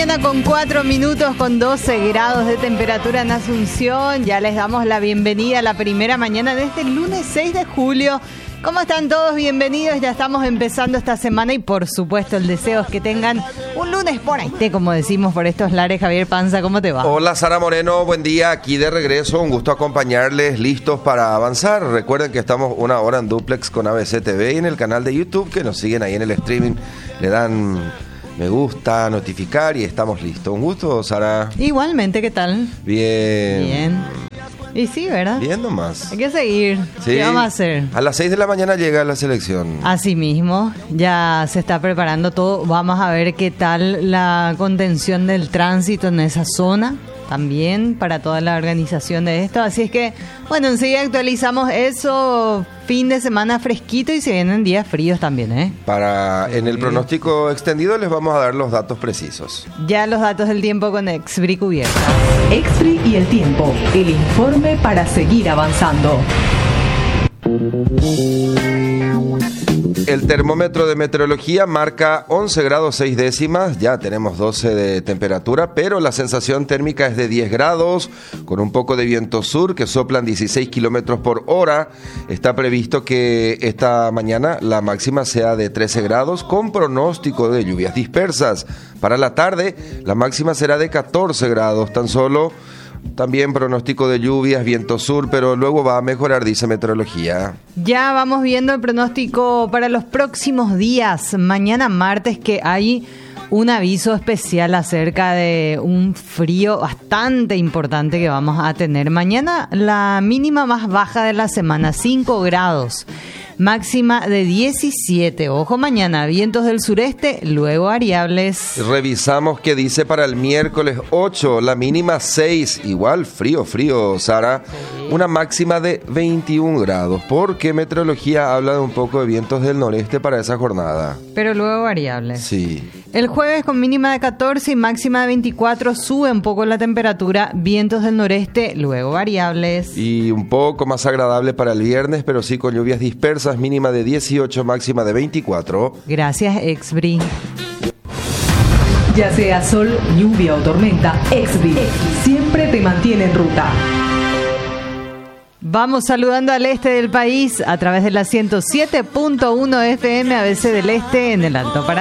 mañana con 4 minutos, con 12 grados de temperatura en Asunción. Ya les damos la bienvenida a la primera mañana de este lunes 6 de julio. ¿Cómo están todos? Bienvenidos. Ya estamos empezando esta semana y por supuesto el deseo es que tengan un lunes por ahí, como decimos por estos lares. Javier Panza, ¿cómo te va? Hola Sara Moreno, buen día, aquí de regreso, un gusto acompañarles, listos para avanzar. Recuerden que estamos una hora en duplex con ABC TV y en el canal de YouTube, que nos siguen ahí en el streaming, le dan me gusta, notificar y estamos listos. Un gusto, Sara. Igualmente, ¿qué tal? Bien. Bien. Y sí, ¿verdad? Bien nomás. Hay que seguir. Sí. ¿Qué vamos a hacer? A las 6 de la mañana llega la selección. Así mismo, ya se está preparando todo. Vamos a ver qué tal la contención del tránsito en esa zona. También para toda la organización de esto. Así es que, bueno, enseguida actualizamos eso. Fin de semana fresquito y se vienen días fríos también, ¿eh? En el pronóstico extendido les vamos a dar los datos precisos. Ya los datos del tiempo con Exbri cubierta. Exbri y el tiempo, el informe para seguir avanzando. El termómetro de meteorología marca 11 grados 6 décimas, ya tenemos 12 de temperatura, pero la sensación térmica es de 10 grados, con un poco de viento sur que soplan 16 kilómetros por hora. Está previsto que esta mañana la máxima sea de 13 grados, con pronóstico de lluvias dispersas. Para la tarde, la máxima será de 14 grados, tan solo. También pronóstico de lluvias, viento sur, pero luego va a mejorar, dice meteorología. Ya vamos viendo el pronóstico para los próximos días. Mañana martes que hay un aviso especial acerca de un frío bastante importante que vamos a tener. Mañana la mínima más baja de la semana, 5 grados. Máxima de 17. Ojo, mañana vientos del sureste, luego variables. Revisamos qué dice para el miércoles 8, la mínima 6. Igual frío, Sara. Sí. Una máxima de 21 grados, porque meteorología habla de un poco de vientos del noreste para esa jornada. Pero luego variables. Sí. El jueves con mínima de 14 y máxima de 24 sube un poco la temperatura, vientos del noreste, luego variables. Y un poco más agradable para el viernes, pero sí con lluvias dispersas, mínima de 18, máxima de 24. Gracias, Exbri. Ya sea sol, lluvia o tormenta, Exbri siempre te mantiene en ruta. Vamos saludando al este del país a través de la 107.1 FM ABC del Este en el Alto Paraná.